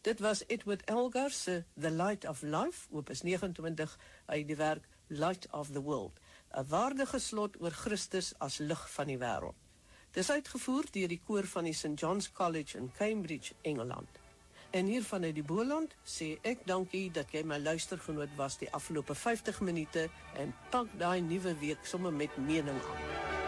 Dit was Edward Elgar se The Light of Life, opus 29, uit die werk Light of the World, 'n waardige slot oor Christus as lig van die wêreld. Dis uitgevoer deur die koor van die St. John's College in Cambridge, Engeland. En hier vanuit die Boland sê ek dankie dat jy my luistergenoot was die afgelope 50 minute en pak daai nuwe week sommer met mening aan.